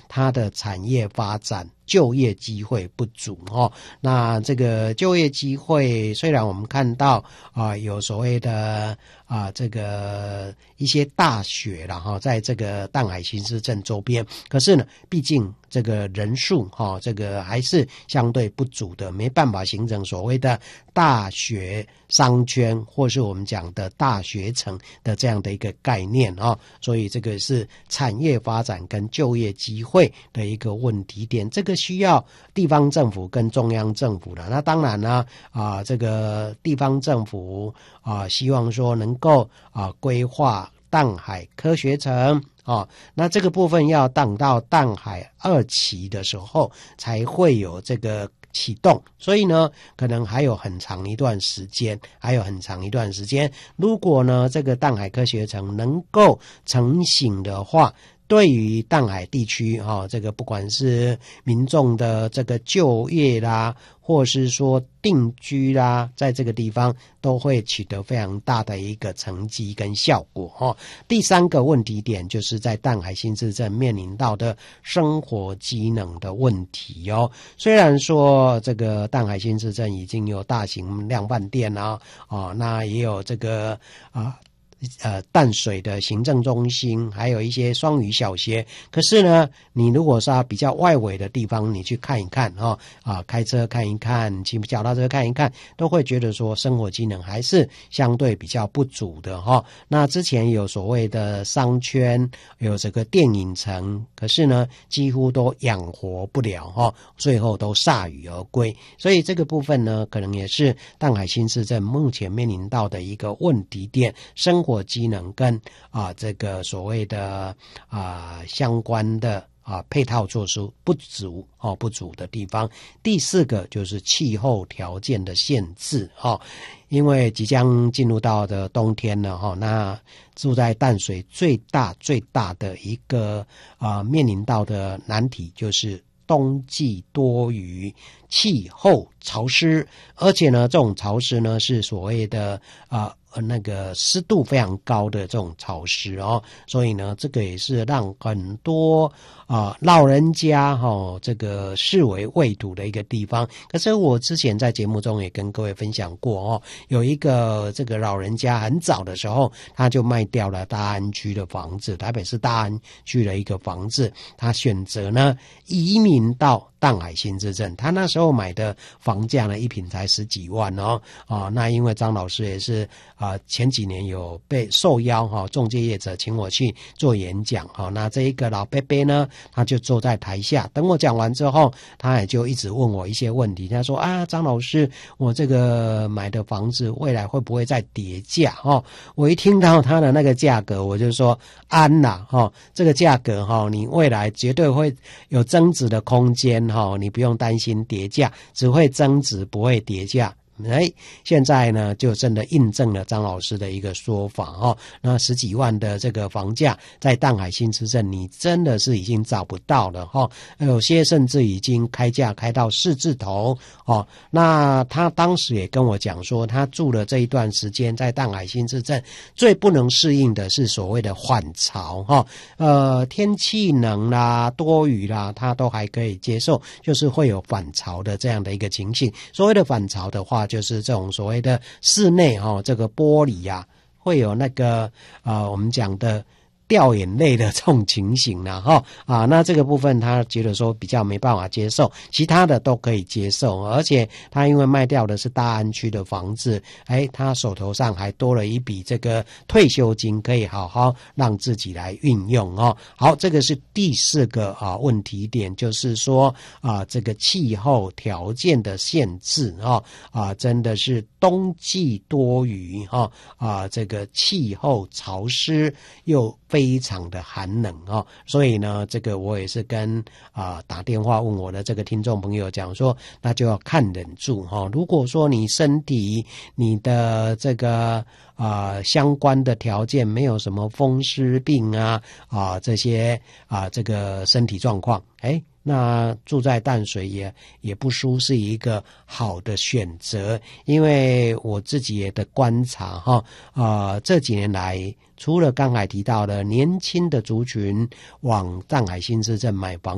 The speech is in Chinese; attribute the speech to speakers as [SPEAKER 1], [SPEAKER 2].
[SPEAKER 1] 它的产业发展就业机会不足那这个就业机会虽然我们看到有所谓的这个一些大学啦在这个淡海新市镇周边，可是呢毕竟这个人数这个还是相对不足的，没办法形成所谓的大学商圈或是我们讲的大学城的这样的一个概念所以这个是产业发展跟就业机会的一个问题点，这个需要地方政府跟中央政府的。那当然呢这个地方政府希望说能够规划淡海科学城那这个部分要等到淡海2期的时候才会有这个启动，所以呢可能还有很长一段时间如果呢这个淡海科学城能够成型的话，对于淡海地区这个不管是民众的这个就业啦，或是说定居啦，在这个地方都会取得非常大的一个成绩跟效果第三个问题点就是在淡海新市镇面临到的生活机能的问题虽然说这个淡海新市镇已经有大型量贩店那也有这个淡水的行政中心，还有一些双语小学，可是呢你如果是比较外围的地方你去看一看开车看一看，骑脚踏车看一看，都会觉得说生活机能还是相对比较不足的那之前有所谓的商圈，有这个电影城，可是呢几乎都养活不了最后都铩羽而归，所以这个部分呢可能也是淡海新市镇目前面临到的一个问题点，生活机能跟这个所谓的相关的配套措施不足的地方。第四个就是气候条件的限制因为即将进入到的冬天了那住在淡水最大的一个面临到的难题就是冬季多雨，气候潮湿，而且呢这种潮湿呢是所谓的那个湿度非常高的这种潮湿所以呢这个也是让很多老人家这个视为畏途的一个地方。可是我之前在节目中也跟各位分享过有一个这个老人家很早的时候他就卖掉了大安区的房子，台北市大安区的一个房子，他选择呢移民到淡海新市镇，他那时候买的房价呢一坪才10几万那因为张老师也是前几年有被受邀仲介业者请我去做演讲那这一个老伯伯呢他就坐在台下，等我讲完之后他也就一直问我一些问题，他说张老师我这个买的房子未来会不会再跌价我一听到他的那个价格我就说安啦这个价格你未来绝对会有增值的空间你不用担心跌价，只会增值不会跌价。现在呢就真的印证了张老师的一个说法那10几万的这个房价在淡海新市镇你真的是已经找不到了有些甚至已经开价开到4字头那他当时也跟我讲说他住了这一段时间在淡海新市镇最不能适应的是所谓的缓潮天气冷啦多雨啦他都还可以接受，就是会有反潮的这样的一个情形。所谓的反潮的话就是这种所谓的室内这个玻璃会有那个我们讲的掉眼泪的这种情形那这个部分他觉得说比较没办法接受，其他的都可以接受，而且他因为卖掉的是大安区的房子他手头上还多了一笔这个退休金，可以好好让自己来运用好，这个是第4个问题点，就是说这个气候条件的限制真的是冬季多雨这个气候潮湿又非常的寒冷所以呢这个我也是跟打电话问我的这个听众朋友讲说，那就要看人住如果说你身体你的这个相关的条件没有什么风湿病这些这个身体状况那住在淡水也不输是一个好的选择。因为我自己也的观察这几年来除了刚才提到的年轻的族群往淡海新市镇买房